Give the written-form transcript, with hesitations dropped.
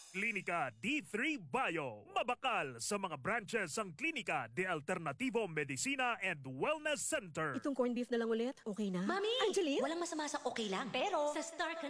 Klinika D3 Bio. Mabakal sa mga branches ang Klinika de Alternativo Medicina and Wellness Center. Itong corned beef na lang ulit, okay na? Mami! Angeline? Walang masama sa okay lang. Pero, sa Star